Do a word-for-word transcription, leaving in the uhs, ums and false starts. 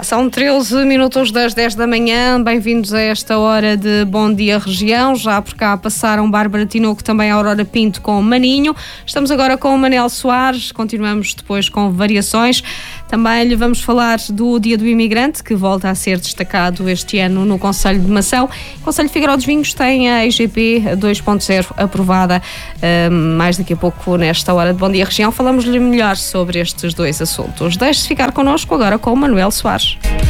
São treze minutos das dez da manhã, bem-vindos a esta hora de Bom Dia Região. Já por cá passaram Bárbara Tinoco, também a Aurora Pinto com o Maninho. Estamos agora com o Manel Soares, continuamos depois com variações. Também lhe vamos falar do Dia do Imigrante, que volta a ser destacado este ano no Concelho de Mação. O Concelho de Figueiró dos Vinhos tem a E G P dois ponto zero aprovada uh, mais daqui a pouco nesta hora de Bom Dia Região. Falamos-lhe melhor sobre estes dois assuntos. Deixe-se ficar connosco agora com o Manuel Soares.